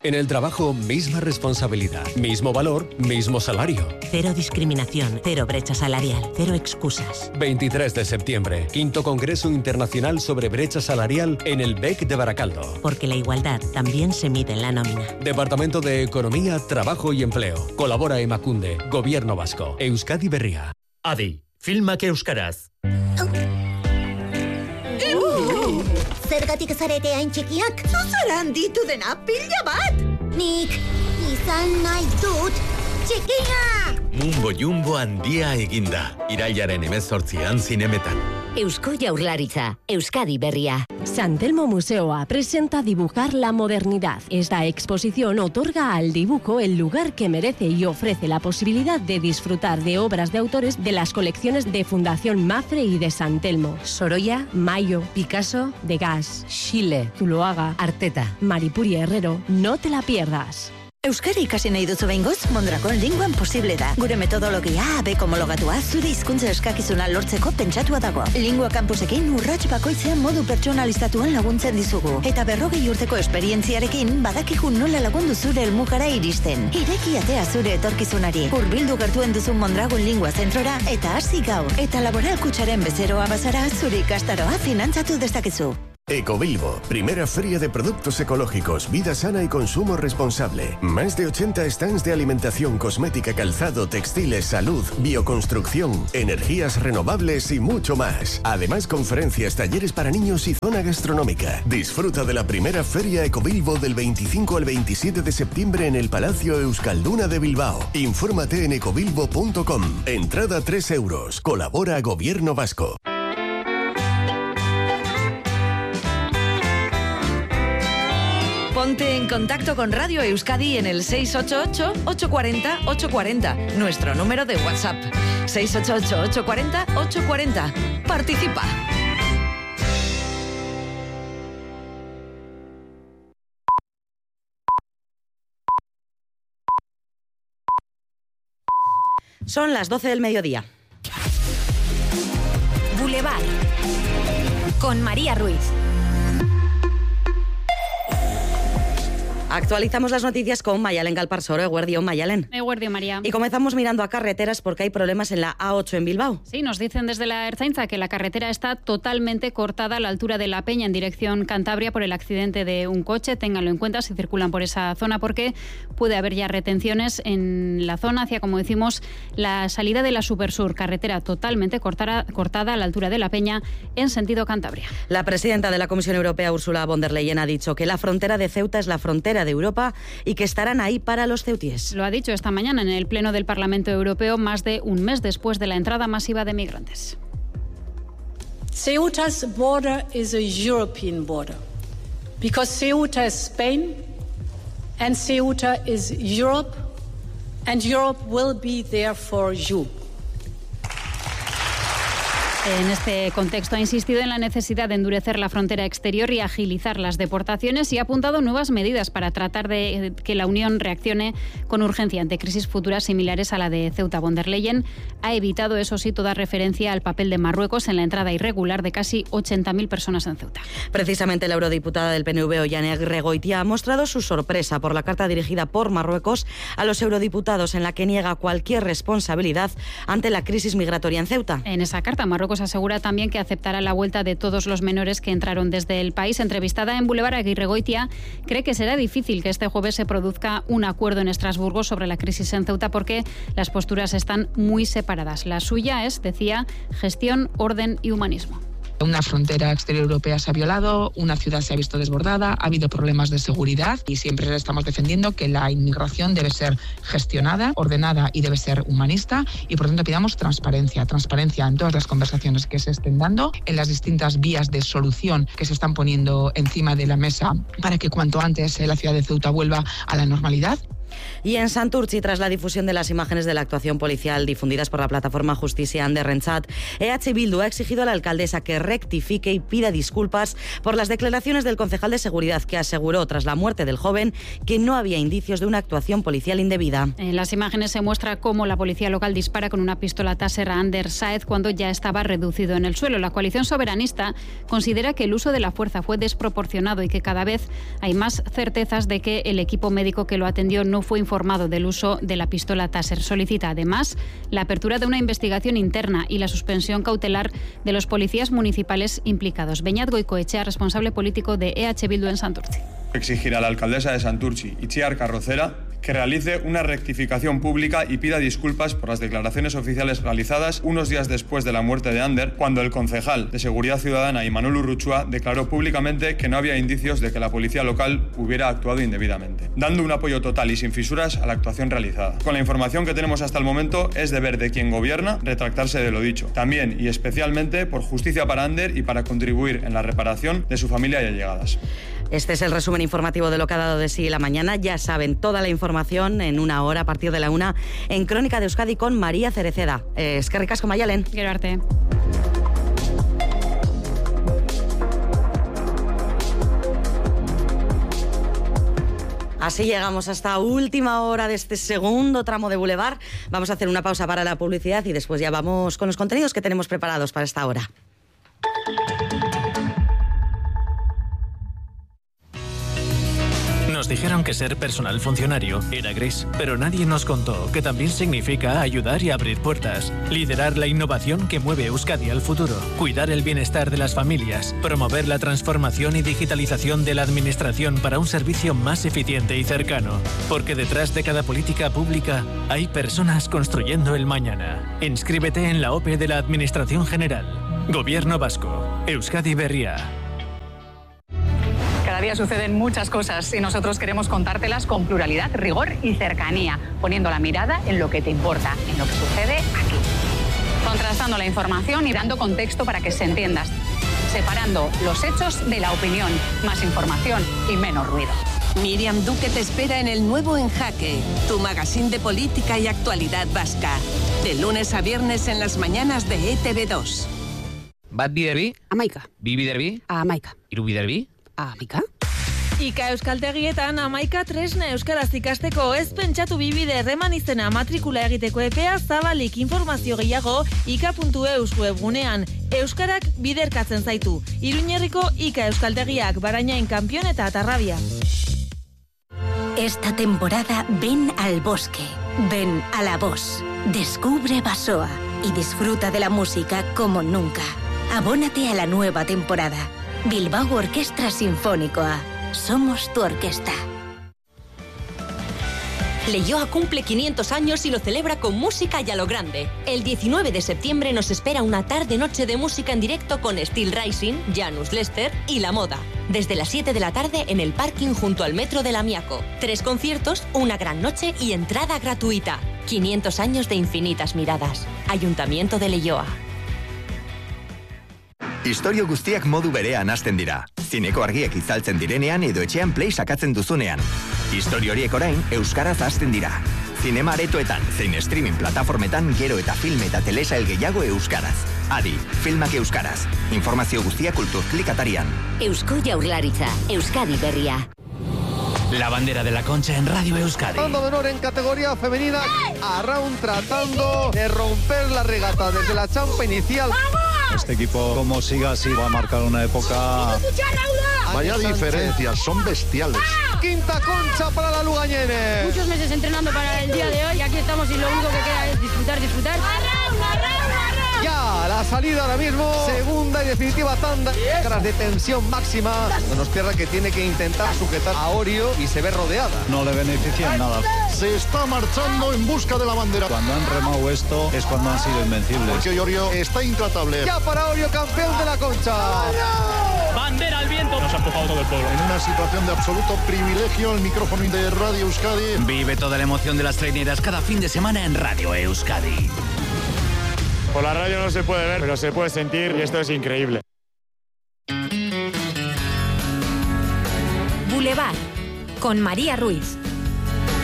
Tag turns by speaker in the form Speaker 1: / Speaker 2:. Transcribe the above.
Speaker 1: En el trabajo, misma responsabilidad, mismo valor, mismo salario.
Speaker 2: Cero discriminación, cero brecha salarial, cero excusas.
Speaker 1: 23 de septiembre, 5º Congreso Internacional sobre Brecha Salarial en el BEC de Baracaldo.
Speaker 2: Porque la igualdad también se mide en la nómina.
Speaker 1: Departamento de Economía, Trabajo y Empleo. Colabora Emakunde, Gobierno Vasco, Euskadi Berria.
Speaker 3: Adi, filmak euskaraz.
Speaker 4: Zergatik zarete hain txikiak?
Speaker 5: Zuzeran ditu dena pila bat!
Speaker 4: Nik izan nahi dut txikia!
Speaker 3: Mumbo Jumbo handia eginda. Irailaren 18an zinemetan.
Speaker 6: Eusko Jaurlaritza, Euskadi Berria.
Speaker 7: San Telmo Museoa presenta Dibujar la modernidad. Esta exposición otorga al dibujo el lugar que merece y ofrece la posibilidad de disfrutar de obras de autores de las colecciones de Fundación Mapfre y de San Telmo. Sorolla, Mayo, Picasso, Degas, Schiele, Zuloaga, Arteta, Maripuri Herrero. No te la pierdas.
Speaker 5: Euskara ikasi nahi duzu behingoz, Mondragon Linguan posible da. Gure metodologia A-B homologatua zure hizkuntza eskakizuna lortzeko pentsatua dago. Lingua campusekin urrats bakoitzean modu pertsonalizatuan laguntzen dizugu. Eta 40 urteko esperientziarekin badakigu nola lagundu zure helmugara iristen. Ireki atea zure etorkizunari. Hurbildu gertuen duzun Mondragon Lingua zentrora eta hasi gaur. Eta Laboral Kutxaren bezeroa bazara zure ikastaroa finantzatu dezakezu.
Speaker 8: Ecobilbo, primera feria de productos ecológicos, vida sana y consumo responsable. Más de 80 stands de alimentación, cosmética, calzado, textiles, salud, bioconstrucción, energías renovables y mucho más. Además, conferencias, talleres para niños y zona gastronómica. Disfruta de la primera feria Ecobilbo del 25 al 27 de septiembre en el Palacio Euskalduna de Bilbao. Infórmate en ecobilbo.com. Entrada 3 euros. Colabora Gobierno Vasco.
Speaker 9: Ponte en contacto con Radio Euskadi en el 688-840-840, nuestro número de WhatsApp. 688-840-840. Participa.
Speaker 10: Son las 12 del mediodía.
Speaker 6: Boulevard. Con María Ruiz.
Speaker 10: Actualizamos las noticias con Mayalen Galparsoro. Eguerdión, Mayalen.
Speaker 11: Eguerdión, María.
Speaker 10: Y comenzamos mirando a carreteras porque hay problemas en la A8 en Bilbao.
Speaker 11: Sí, nos dicen desde la Ertzaintza que la carretera está totalmente cortada a la altura de La Peña en dirección Cantabria por el accidente de un coche. Ténganlo en cuenta si circulan por esa zona porque puede haber ya retenciones en la zona hacia, como decimos, la salida de la Supersur. Carretera totalmente cortada a la altura de La Peña en sentido Cantabria.
Speaker 10: La presidenta de la Comisión Europea, Ursula von der Leyen, ha dicho que la frontera de Ceuta es la frontera de Europa y que estarán ahí para los ceutíes.
Speaker 11: Lo ha dicho esta mañana en el Pleno del Parlamento Europeo, más de un mes después de la entrada masiva de migrantes.
Speaker 12: Ceuta's border is a European border because Ceuta is Spain and Ceuta is Europe and Europe will be there for you.
Speaker 11: En este contexto ha insistido en la necesidad de endurecer la frontera exterior y agilizar las deportaciones y ha apuntado nuevas medidas para tratar de que la Unión reaccione con urgencia ante crisis futuras similares a la de Ceuta. Von der Leyen ha evitado, eso sí, toda referencia al papel de Marruecos en la entrada irregular de casi 80.000 personas en Ceuta.
Speaker 10: Precisamente la eurodiputada del PNV, Oihane Regoitia, ha mostrado su sorpresa por la carta dirigida por Marruecos a los eurodiputados en la que niega cualquier responsabilidad ante la crisis migratoria en Ceuta.
Speaker 11: En esa carta, Marruecos asegura también que aceptará la vuelta de todos los menores que entraron desde el país. Entrevistada en Boulevard, Aguirregoitia cree que será difícil que este jueves se produzca un acuerdo en Estrasburgo sobre la crisis en Ceuta porque las posturas están muy separadas. La suya es, decía, gestión, orden y humanismo.
Speaker 13: Una frontera exterior europea se ha violado, una ciudad se ha visto desbordada, ha habido problemas de seguridad y siempre estamos defendiendo que la inmigración debe ser gestionada, ordenada y debe ser humanista y por tanto pidamos transparencia en todas las conversaciones que se estén dando, en las distintas vías de solución que se están poniendo encima de la mesa para que cuanto antes la ciudad de Ceuta vuelva a la normalidad.
Speaker 10: Y en Santurtzi, tras la difusión de las imágenes de la actuación policial difundidas por la plataforma Justicia Ander Rentzat, EH Bildu ha exigido a la alcaldesa que rectifique y pida disculpas por las declaraciones del concejal de seguridad, que aseguró tras la muerte del joven que no había indicios de una actuación policial indebida.
Speaker 11: En las imágenes se muestra cómo la policía local dispara con una pistola Taser a Ander Saez cuando ya estaba reducido en el suelo. La coalición soberanista considera que el uso de la fuerza fue desproporcionado y que cada vez hay más certezas de que el equipo médico que lo atendió no fue informado del uso de la pistola Taser. Solicita además la apertura de una investigación interna y la suspensión cautelar de los policías municipales implicados. Beñat Goicoechea, responsable político de EH Bildu en Santurtzi.
Speaker 14: Exigir a la alcaldesa de Santurtzi, Itziar Carrocera, que realice una rectificación pública y pida disculpas por las declaraciones oficiales realizadas unos días después de la muerte de Ander, cuando el concejal de Seguridad Ciudadana, Imanol Urruchua, declaró públicamente que no había indicios de que la policía local hubiera actuado indebidamente, dando un apoyo total y sin fisuras a la actuación realizada. Con la información que tenemos hasta el momento, es deber de quien gobierna retractarse de lo dicho, también y especialmente por justicia para Ander y para contribuir en la reparación de su familia y allegadas.
Speaker 10: Este es el resumen informativo de lo que ha dado de sí la mañana. Ya saben, toda la información en una hora, a partir de la 1, en Crónica de Euskadi con María Cereceda. Eskerrik asko, Maialen.
Speaker 11: Gero arte.
Speaker 10: Así llegamos hasta última hora de este segundo tramo de Boulevard. Vamos a hacer una pausa para la publicidad y después ya vamos con los contenidos que tenemos preparados para esta hora.
Speaker 15: Nos dijeron que ser personal funcionario era gris, pero nadie nos contó que también significa ayudar y abrir puertas, liderar la innovación que mueve Euskadi al futuro, cuidar el bienestar de las familias, promover la transformación y digitalización de la administración para un servicio más eficiente y cercano, porque detrás de cada política pública hay personas construyendo el mañana. Inscríbete en la OPE de la Administración General. Gobierno Vasco. Euskadi Berria.
Speaker 16: Cada día suceden muchas cosas y nosotros queremos contártelas con pluralidad, rigor y cercanía, poniendo la mirada en lo que te importa, en lo que sucede aquí. Contrastando la información y dando contexto para que se entienda. Separando los hechos de la opinión, más información y menos ruido.
Speaker 17: Miriam Duque te espera en el nuevo En Jaque, tu magazine de política y actualidad vasca. De lunes a viernes en las mañanas de ETV2.
Speaker 18: Bat biderbi?
Speaker 19: Amaika.
Speaker 18: Bi biderbi?
Speaker 19: Amaika.
Speaker 18: Hiru biderbi?
Speaker 19: Amaika.
Speaker 20: Ika euskaltegietan amaika tresna euskaraz ikasteko, ez pentsatu bibide erreman izena matrikula egiteko epea zabalik. Informazio gehiago ika.eus webgunean. Euskarak biderkatzen zaitu. Iruñerriko Ika euskaltegiak, Barañain, Kampion eta Atarrabia.
Speaker 21: Esta temporada ven al bosque, ven a la Voz. Descubre Basoa y disfruta de la música como nunca. Abónate a la nueva temporada. Bilbao Orquestra Sinfónicoa. Somos tu orquesta.
Speaker 22: Leioa cumple 500 años y lo celebra con música y a lo grande. El 19 de septiembre nos espera una tarde-noche de música en directo con Steel Rising, Janus Lester y La Moda. Desde las 7 de la tarde en el parking junto al metro de Lamiako. 3 conciertos, una gran noche y entrada gratuita. 500 años de infinitas miradas. Ayuntamiento de Leioa.
Speaker 23: Istorio guztiak modu berean hasten dira. Zineko argiak itzaltzen direnean edo etxean play sakatzen duzunean. Istorio horiek orain euskaraz hasten dira. Zinema aretoetan, zein streaming plataformetan gero eta film eta telesail gehiago euskaraz. Adi, filmak euskaraz. Informazio guztia Kulturklik atarian.
Speaker 6: Eusko Jaurlaritza, Euskadi Berria.
Speaker 15: La bandera de la Concha en Radio Euskadi.
Speaker 24: Banda de honor en categoría femenina. Arraun tratando de romper la regata desde la champa inicial.
Speaker 25: ¡Vamos! Este equipo, como siga así, va a marcar una época...
Speaker 24: Vaya diferencias, son bestiales. Quinta Concha para la lugañene.
Speaker 26: Muchos meses entrenando para el día de hoy y aquí estamos y lo único que queda es disfrutar.
Speaker 24: Ya, la salida ahora mismo, segunda y definitiva tanda. Caras de tensión máxima. No nos pierda que tiene que intentar sujetar a Orio y se ve rodeada.
Speaker 25: No le beneficia en nada.
Speaker 24: Se está marchando en busca de la bandera.
Speaker 25: Cuando han remado esto es cuando han sido invencibles.
Speaker 24: Porque Orio está intratable. Ya para Orio, campeón de la Concha.
Speaker 27: Bandera al viento. Nos ha empujado todo el pueblo.
Speaker 24: En una situación de absoluto privilegio, el micrófono de Radio Euskadi.
Speaker 15: Vive toda la emoción de las traineras cada fin de semana en Radio Euskadi.
Speaker 27: Por la radio no se puede ver, pero se puede sentir y esto es increíble.
Speaker 6: Boulevard, con María Ruiz.